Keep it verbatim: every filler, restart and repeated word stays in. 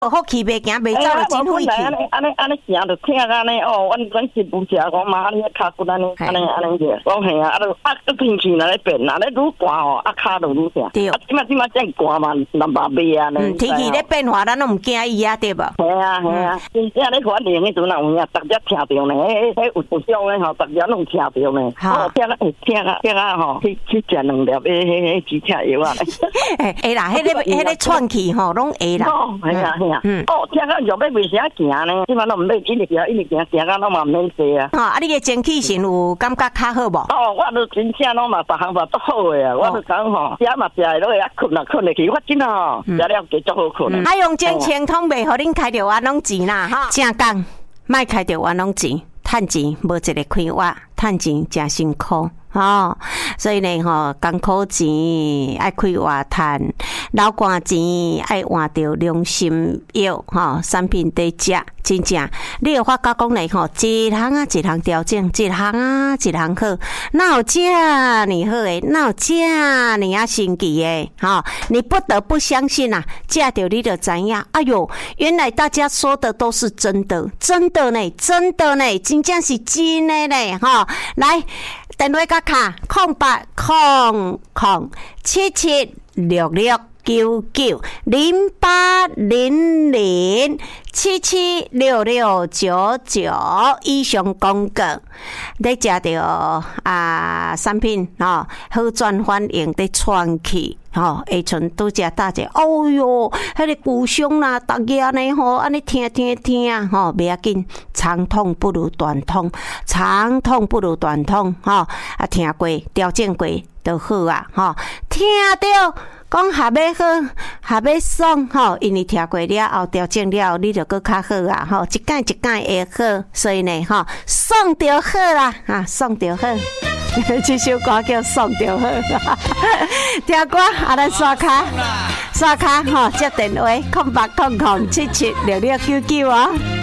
好气袂行袂走就真晦气。 安尼安尼安尼行就疼安尼哦，阮阮媳妇食讲妈安尼骹骨安尼安尼安尼个，讲嘿啊，啊都啊天气若咧变，若咧愈寒哦，啊骹就愈疼。 对， 啊即马即马真寒嘛，南北味啊呢。 嗯，天气咧变化，咱拢毋惊伊啊，对无？ 系啊系啊，真正咧看冷迄阵啊有影，逐只听着呢，迄迄有有种诶吼，逐只拢听着呢。哦，听啊听啊听啊吼，去去食两粒迄迄迄止疼药啊。 诶，会啦，迄个迄个喘气吼，拢会啦。 哦，系啊系啊。嗯。哦，听啊肉要袂啥行呢，即马拢毋免一直行一直行，行到拢嘛免坐啊。 吼，啊，你个精气神有感觉较好无？ 哦，我都真正拢嘛，逐项嘛足好诶啊！我都讲吼，食嘛食会落去啊，困嘛困会去，我真吼食了加足好困。 啊，用精清通袂互恁开着冤枉钱啦，哈！正讲，莫开着冤枉钱，趁钱无一个快活，趁钱真辛苦。哦，所以呢，吼，艰苦钱爱开活趁，流汗钱爱换着良心药，吼，产品得食，真正，你有发觉讲嘞，吼，一项啊一项调整，一项啊一项好，哪有这么好诶？哪有这么啊神奇诶？吼，你不得不相信啊，食着你就知影，哎哟，原来大家说的都是真的，真的呢，真的呢，真正是真的呢，吼，来。电话甲卡空八空空七七六六九九零八零零七七六六九九以上广告，你食到啊产品吼好转反应的喘气。吼，下唇拄只打者，哦哟，迄个骨伤啦，逐夜呢吼，安尼疼疼疼，吼，袂要紧，长痛不如短痛，长痛不如短痛，吼，啊，听过调整过就好啊，吼，听到讲下尾好，下尾爽，吼，因为听过了后调整了，你就搁较好啊，吼，一间一间会好，所以呢，吼，爽就好啦，啊，爽就好。这首歌叫《爽就好》，听歌啊，咱刷卡，刷卡吼，接电话，空八空空七七六六九九哦。